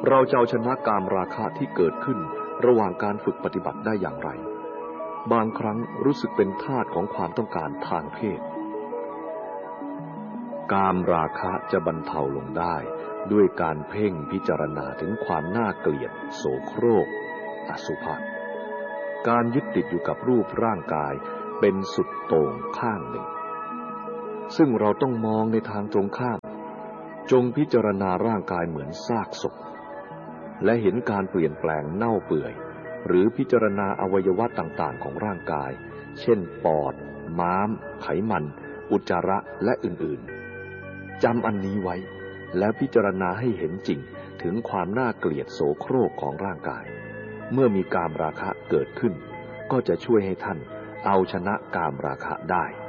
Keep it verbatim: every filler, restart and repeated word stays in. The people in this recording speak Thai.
เราจะเอาชนะกามราคะที่เกิดขึ้นระหว่างการฝึกปฏิบัติได้อย่างไรบางครั้งรู้สึกเป็นทาสของความต้องการทางเพศกามราคะจะบรรเทาลงได้ด้วยการเพ่งพิจารณาถึงความน่าเกลียดโสโครกอสุภะการยึดติดอยู่กับรูปร่างกายเป็นสุดโต่งข้างหนึ่งซึ่งเราต้องมองในทางตรงข้ามจงพิจารณาร่างกายเหมือนซากศพและเห็นการเปลี่ยนแปลงเน่าเปื่อยหรือพิจารณาอวัยวะต่างๆของร่างกายเช่นปอดม้ามไขมันอุจจาระและอื่นๆจำอันนี้ไว้และพิจารณาให้เห็นจริงถึงความน่าเกลียดโสโครกของร่างกายเมื่อมีกามราคะเกิดขึ้นก็จะช่วยให้ท่านเอาชนะกามราคะได้